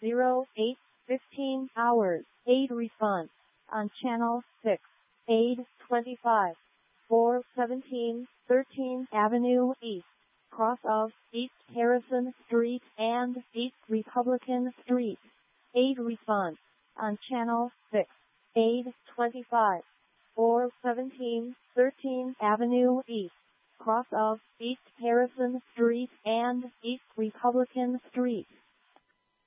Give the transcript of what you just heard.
08:15 hours. Aid response on channel 6. Aid 25. 417 13th Avenue East, cross of East Harrison Street and East Republican Street. Aid response on channel 6. Aid 25. 417 13th Avenue East, cross of East Harrison Street and East Republican Street.